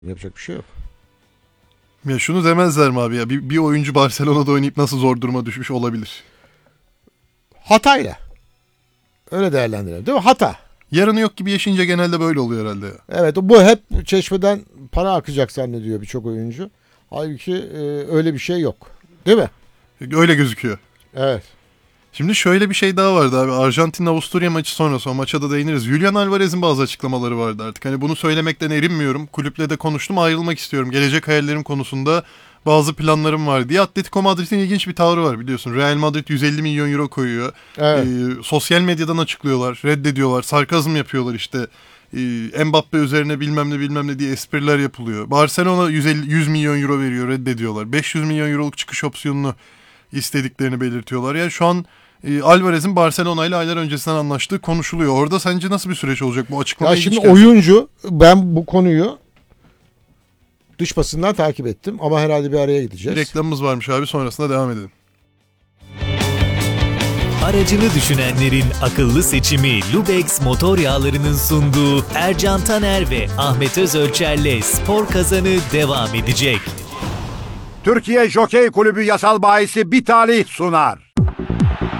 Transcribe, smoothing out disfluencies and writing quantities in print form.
Yapacak bir şey yok. Ya şunu demezler mi abi ya? Bir oyuncu Barcelona'da oynayıp nasıl zor duruma düşmüş olabilir? Hatayla. Öyle değerlendirelim değil mi? Hata. Yarını yok gibi yaşayınca genelde böyle oluyor herhalde ya. Evet, bu hep Çeşme'den para akacak zannediyor birçok oyuncu. Halbuki öyle bir şey yok. Değil mi? Öyle gözüküyor. Evet. Şimdi şöyle bir şey daha vardı abi. Arjantin-Avusturya maçı sonrası, o maça da değiniriz. Julian Alvarez'in bazı açıklamaları vardı artık. Hani bunu söylemekten erinmiyorum. Kulüple de konuştum, ayrılmak istiyorum. Gelecek hayallerim konusunda bazı planlarım var diye. Atletico Madrid'in ilginç bir tavrı var biliyorsun. Real Madrid 150 milyon euro koyuyor. Evet. Sosyal medyadan açıklıyorlar, reddediyorlar, sarkazm yapıyorlar işte. Mbappe üzerine bilmem ne diye espriler yapılıyor. Barcelona 100 milyon euro veriyor, reddediyorlar. 500 milyon euroluk çıkış opsiyonunu istediklerini belirtiyor. Yani şu an Alvarez'in Barcelona ile aylar öncesinden anlaştığı konuşuluyor. Orada sence nasıl bir süreç olacak bu açıklama? Ya şimdi oyuncu, ben bu konuyu dış basından takip ettim ama herhalde bir araya gideceğiz. Reklamımız varmış abi, sonrasında devam edelim. Aracını düşünenlerin akıllı seçimi Lubex Motor Yağları'nın sunduğu Ercan Taner ve Ahmet Özölçer'le Spor Kazanı devam edecek. Türkiye Jokey Kulübü Yasal Bayisi Bitali sunar.